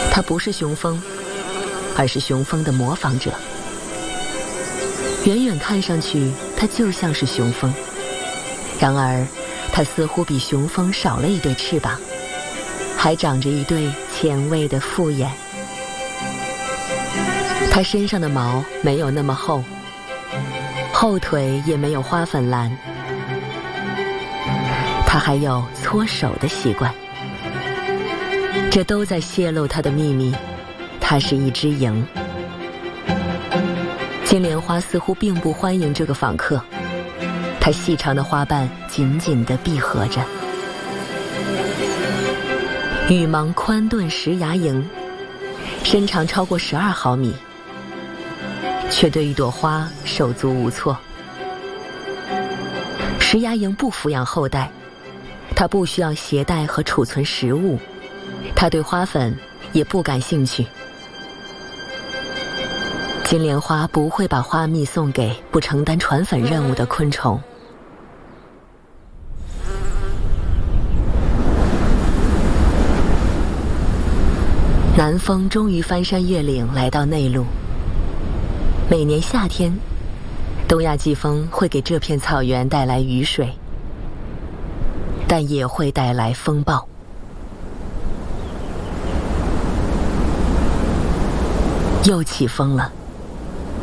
它不是雄蜂，而是雄蜂的模仿者。远远看上去，它就像是雄蜂，然而它似乎比雄蜂少了一对翅膀，还长着一对前卫的复眼。它身上的毛没有那么厚，后腿也没有花粉蓝。它还有搓手的习惯，这都在泄露它的秘密。它是一只蝇。金莲花似乎并不欢迎这个访客，它细长的花瓣紧紧地闭合着。羽芒宽钝石牙蝇，身长超过12毫米，却对一朵花手足无措。石牙蝇不抚养后代，它不需要携带和储存食物，它对花粉也不感兴趣。金莲花不会把花蜜送给不承担传粉任务的昆虫。南风终于翻山越岭来到内陆。每年夏天，东亚季风会给这片草原带来雨水，但也会带来风暴。又起风了。